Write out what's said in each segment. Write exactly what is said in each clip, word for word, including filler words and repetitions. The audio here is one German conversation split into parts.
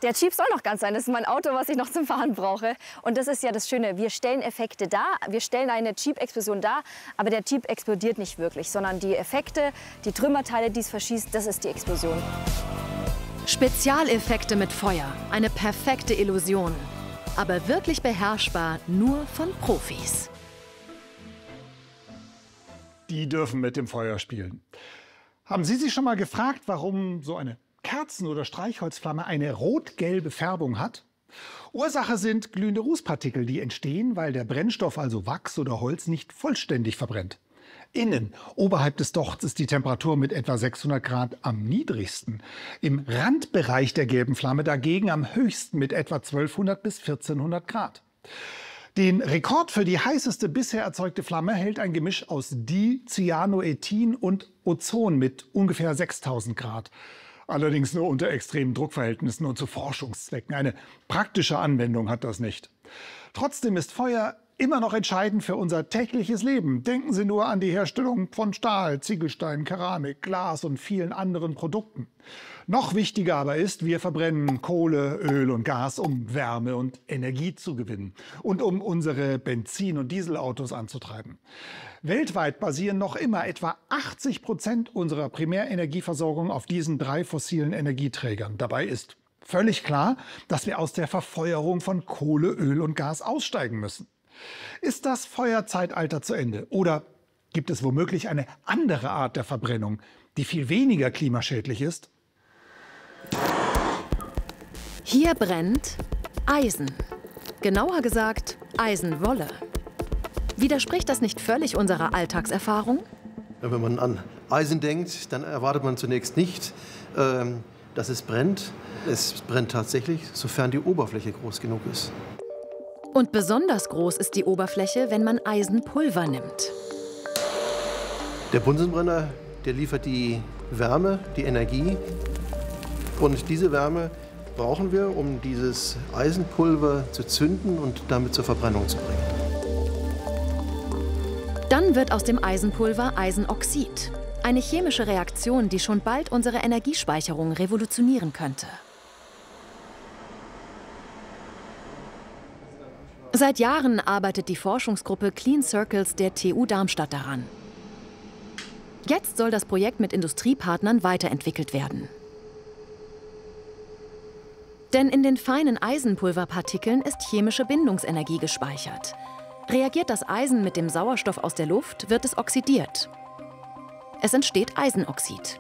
Der Jeep soll noch ganz sein. Das ist mein Auto, was ich noch zum Fahren brauche. Und das ist ja das Schöne. Wir stellen Effekte dar. Wir stellen eine Jeep-Explosion dar. Aber der Jeep explodiert nicht wirklich, sondern die Effekte, die Trümmerteile, die es verschießt, das ist die Explosion. Spezialeffekte mit Feuer. Eine perfekte Illusion. Aber wirklich beherrschbar nur von Profis. Die dürfen mit dem Feuer spielen. Haben Sie sich schon mal gefragt, warum so eine Kerzen- oder Streichholzflamme eine rot-gelbe Färbung hat? Ursache sind glühende Rußpartikel, die entstehen, weil der Brennstoff, also Wachs oder Holz, nicht vollständig verbrennt. Innen, oberhalb des Dochts, ist die Temperatur mit etwa sechshundert Grad am niedrigsten. Im Randbereich der gelben Flamme dagegen am höchsten mit etwa zwölfhundert bis vierzehnhundert Grad. Den Rekord für die heißeste bisher erzeugte Flamme hält ein Gemisch aus Dicyanoethin und Ozon mit ungefähr sechstausend Grad. Allerdings nur unter extremen Druckverhältnissen und zu Forschungszwecken. Eine praktische Anwendung hat das nicht. Trotzdem ist Feuer immer noch entscheidend für unser tägliches Leben. Denken Sie nur an die Herstellung von Stahl, Ziegelstein, Keramik, Glas und vielen anderen Produkten. Noch wichtiger aber ist, wir verbrennen Kohle, Öl und Gas, um Wärme und Energie zu gewinnen und um unsere Benzin- und Dieselautos anzutreiben. Weltweit basieren noch immer etwa achtzig Prozent unserer Primärenergieversorgung auf diesen drei fossilen Energieträgern. Dabei ist völlig klar, dass wir aus der Verfeuerung von Kohle, Öl und Gas aussteigen müssen. Ist das Feuerzeitalter zu Ende? Oder gibt es womöglich eine andere Art der Verbrennung, die viel weniger klimaschädlich ist? Hier brennt Eisen. Genauer gesagt Eisenwolle. Widerspricht das nicht völlig unserer Alltagserfahrung? Wenn man an Eisen denkt, dann erwartet man zunächst nicht, ähm, dass es brennt. Es brennt tatsächlich, sofern die Oberfläche groß genug ist. Und besonders groß ist die Oberfläche, wenn man Eisenpulver nimmt. Der Bunsenbrenner, der liefert die Wärme, die Energie. Und diese Wärme brauchen wir, um dieses Eisenpulver zu zünden und damit zur Verbrennung zu bringen. Dann wird aus dem Eisenpulver Eisenoxid. Eine chemische Reaktion, die schon bald unsere Energiespeicherung revolutionieren könnte. Seit Jahren arbeitet die Forschungsgruppe Clean Circles der T U Darmstadt daran. Jetzt soll das Projekt mit Industriepartnern weiterentwickelt werden. Denn in den feinen Eisenpulverpartikeln ist chemische Bindungsenergie gespeichert. Reagiert das Eisen mit dem Sauerstoff aus der Luft, wird es oxidiert. Es entsteht Eisenoxid.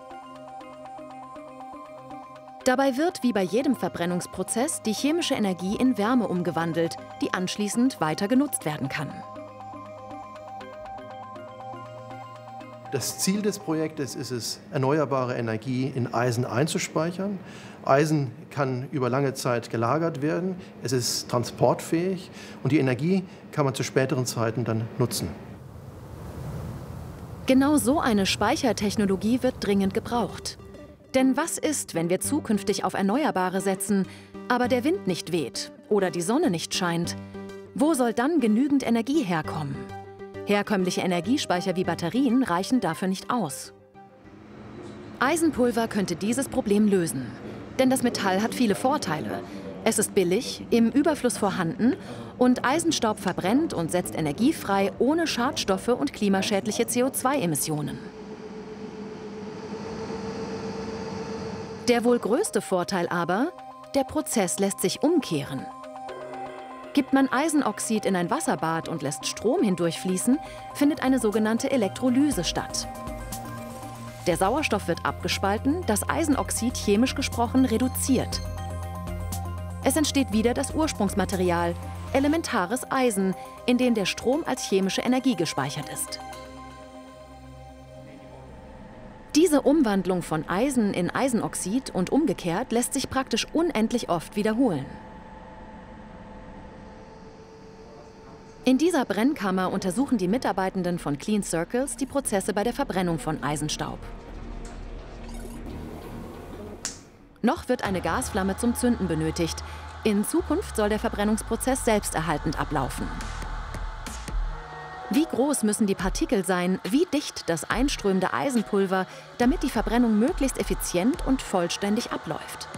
Dabei wird, wie bei jedem Verbrennungsprozess, die chemische Energie in Wärme umgewandelt, die anschließend weiter genutzt werden kann. Das Ziel des Projektes ist es, erneuerbare Energie in Eisen einzuspeichern. Eisen kann über lange Zeit gelagert werden, es ist transportfähig und die Energie kann man zu späteren Zeiten dann nutzen. Genau so eine Speichertechnologie wird dringend gebraucht. Denn was ist, wenn wir zukünftig auf Erneuerbare setzen, aber der Wind nicht weht oder die Sonne nicht scheint? Wo soll dann genügend Energie herkommen? Herkömmliche Energiespeicher wie Batterien reichen dafür nicht aus. Eisenpulver könnte dieses Problem lösen. Denn das Metall hat viele Vorteile. Es ist billig, im Überfluss vorhanden und Eisenstaub verbrennt und setzt Energie frei ohne Schadstoffe und klimaschädliche C O zwei Emissionen. Der wohl größte Vorteil aber, der Prozess lässt sich umkehren. Gibt man Eisenoxid in ein Wasserbad und lässt Strom hindurchfließen, findet eine sogenannte Elektrolyse statt. Der Sauerstoff wird abgespalten, das Eisenoxid chemisch gesprochen reduziert. Es entsteht wieder das Ursprungsmaterial, elementares Eisen, in dem der Strom als chemische Energie gespeichert ist. Diese Umwandlung von Eisen in Eisenoxid und umgekehrt lässt sich praktisch unendlich oft wiederholen. In dieser Brennkammer untersuchen die Mitarbeitenden von Clean Circles die Prozesse bei der Verbrennung von Eisenstaub. Noch wird eine Gasflamme zum Zünden benötigt. In Zukunft soll der Verbrennungsprozess selbsterhaltend ablaufen. Wie groß müssen die Partikel sein, wie dicht das einströmende Eisenpulver, damit die Verbrennung möglichst effizient und vollständig abläuft?